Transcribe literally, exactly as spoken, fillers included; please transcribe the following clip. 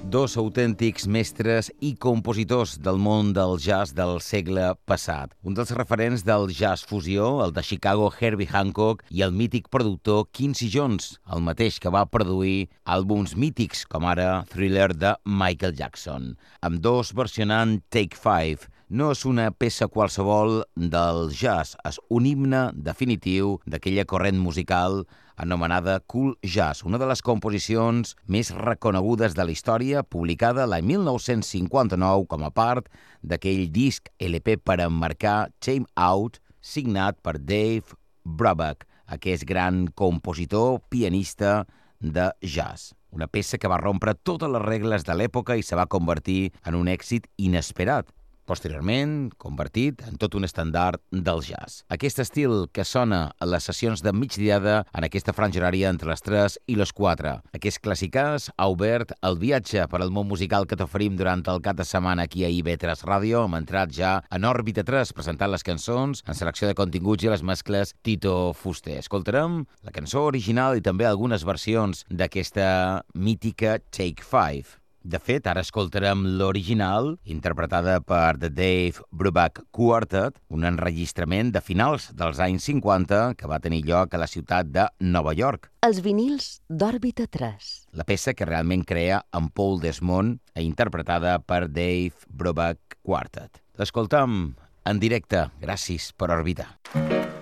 dos autèntics mestres i compositors del món del jazz del segle passat. Un dels referents del jazz fusió, el de Chicago Herbie Hancock, i el mític productor Quincy Jones, el mateix que va produir àlbums mítics com ara Thriller de Michael Jackson. Amb dos versionant Take Five, no és una peça qualsevol del jazz, és un himne definitiu d'aquella corrent musical anomenada Cool Jazz, una de les composicions més reconegudes de la història, publicada l'any mil nou-cents cinquanta-nou com a part d'aquell disc L P per emmarcar Time Out, signat per Dave Brubeck, aquest gran compositor, pianista de jazz. Una peça que va rompre totes les regles de l'època i se va convertir en un èxit inesperat, posteriorment convertit en tot un estàndard del jazz. Aquest estil que sona a les sessions de migdiada en aquesta franja horària entre les tres i les quatre. Aquest clàssicàs ha obert el viatge per al món musical que t'oferim durant el cap de setmana aquí a I V tres Ràdio. Hem entrat ja en òrbita tres presentant les cançons, en selecció de continguts i les mescles Tito Fuster. Escoltarem la cançó original i també algunes versions d'aquesta mítica Take Five. De fet, ara escoltarem l'original, interpretada per The Dave Brubeck Quartet, un enregistrament de finals dels anys cinquanta que va tenir lloc a la ciutat de Nova York. Els vinils d'Òrbita tres. La peça que realment crea en Paul Desmond, interpretada per Dave Brubeck Quartet. L'escoltem en directe. Gràcies per orbitar.